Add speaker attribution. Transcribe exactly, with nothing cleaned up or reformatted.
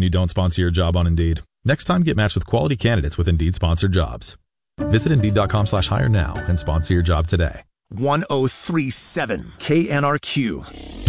Speaker 1: when you don't sponsor your job on Indeed. Next time, get matched with quality candidates with Indeed-sponsored jobs. Visit Indeed.com slash hire now and sponsor your job today.
Speaker 2: ten thirty-seven K N R Q.